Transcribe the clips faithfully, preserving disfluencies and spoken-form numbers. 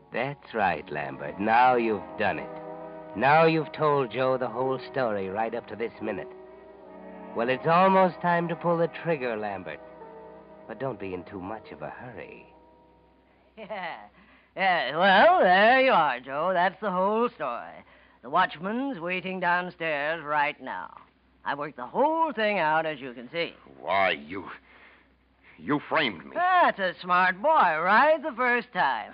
That's right, Lambert. Now you've done it. Now you've told Joe the whole story right up to this minute. Well, it's almost time to pull the trigger, Lambert. But don't be in too much of a hurry. Yeah. Yeah, well, there you are, Joe. That's the whole story. The watchman's waiting downstairs right now. I worked the whole thing out, as you can see. Why, you... You framed me. That's a smart boy, right the first time.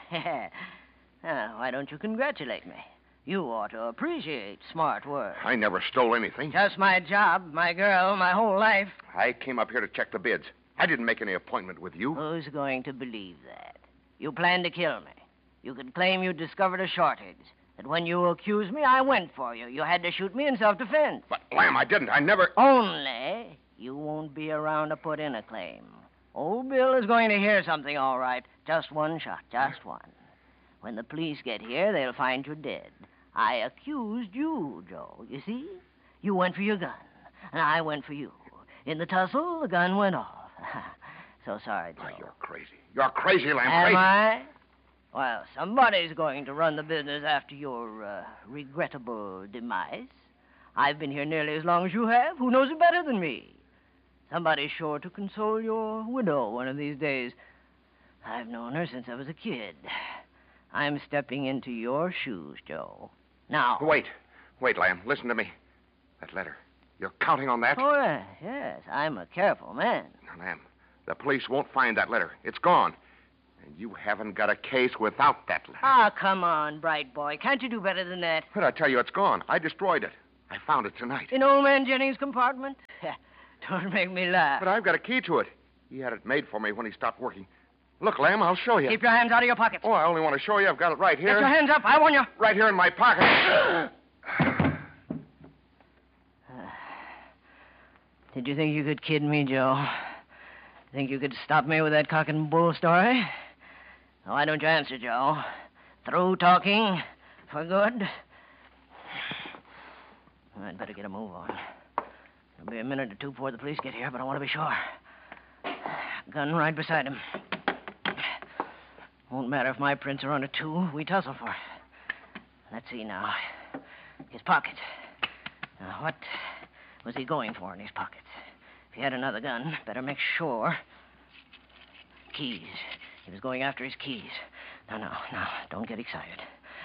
Now, why don't you congratulate me? You ought to appreciate smart work. I never stole anything. Just my job, my girl, my whole life. I came up here to check the bids. I didn't make any appointment with you. Who's going to believe that? You planned to kill me. You could claim you discovered a shortage. That when you accused me, I went for you. You had to shoot me in self-defense. But, Lamb, I didn't. I never... Only you won't be around to put in a claim. Old Bill is going to hear something, all right. Just one shot, just one. When the police get here, they'll find you dead. I accused you, Joe, you see? You went for your gun, and I went for you. In the tussle, the gun went off. So sorry, Joe. Oh, you're crazy. You're crazy, Lamb. Am crazy. I? Well, somebody's going to run the business after your uh, regrettable demise. I've been here nearly as long as you have. Who knows it better than me? Somebody's sure to console your widow one of these days. I've known her since I was a kid. I'm stepping into your shoes, Joe. Now... Wait. Wait, Lamb. Listen to me. That letter. You're counting on that? Oh, yes, yes. I'm a careful man. No, Lamb. The police won't find that letter. It's gone. And you haven't got a case without that letter. Ah, come on, bright boy. Can't you do better than that? But I tell you, it's gone. I destroyed it. I found it tonight. In old man Jennings' compartment? Don't make me laugh. But I've got a key to it. He had it made for me when he stopped working. Look, Lamb, I'll show you. Keep your hands out of your pockets. Oh, I only want to show you. I've got it right here. Get your hands up. I warn you. Right here in my pocket. Did you think you could kid me, Joe? Think you could stop me with that cock and bull story? Why don't you answer, Joe? Through talking for good? I'd better get a move on. It'll be a minute or two before the police get here, but I want to be sure. Gun right beside him. Won't matter if my prints are on it, too. We tussle for it. Let's see now. His pocket. Now, what was he going for in his pockets? If he had another gun, better make sure. Keys. He was going after his keys. No, no, no. Don't get excited.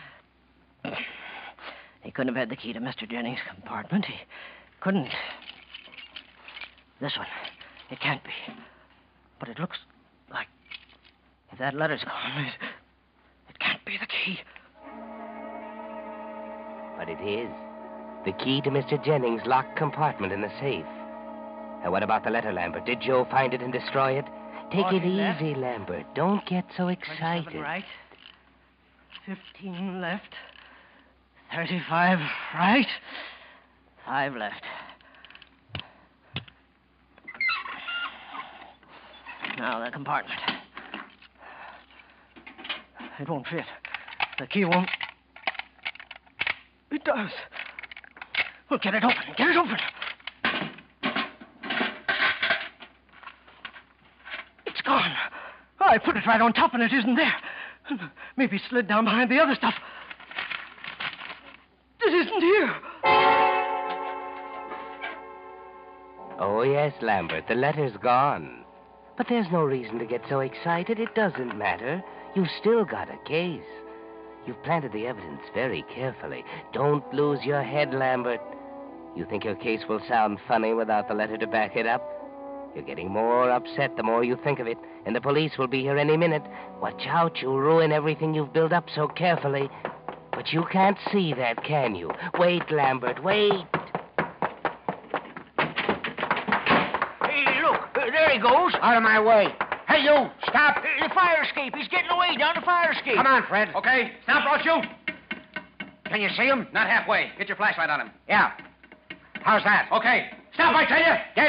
He couldn't have had the key to Mister Jennings' compartment. He couldn't. This one. It can't be. But it looks like... If that letter's gone, it, it can't be the key. But it is. The key to Mister Jennings' locked compartment in the safe. Now, what about the letter, Lambert? Did Joe find it and destroy it? Take it easy, left. Lambert. Don't get so excited. twenty-seven right. Fifteen left. Thirty-five right. Five left. Now, the compartment. It won't fit. The key won't... It does. Well, get it open. Get it open. It's gone. I put it right on top and it isn't there. Maybe it slid down behind the other stuff. It isn't here. Oh, yes, Lambert. The letter's gone. But there's no reason to get so excited. It doesn't matter. You've still got a case. You've planted the evidence very carefully. Don't lose your head, Lambert. You think your case will sound funny without the letter to back it up? You're getting more upset the more you think of it, and the police will be here any minute. Watch out, you'll ruin everything you've built up so carefully. But you can't see that, can you? Wait, Lambert, wait. Hey, look, uh, there he goes. Out of my way. Hey, you, stop. Uh, the fire escape. He's getting away down the fire escape. Come on, Fred. Okay, stop or I'll shoot. Can you see him? Not halfway. Get your flashlight on him. Yeah. How's that? Okay, stop, I tell you. Get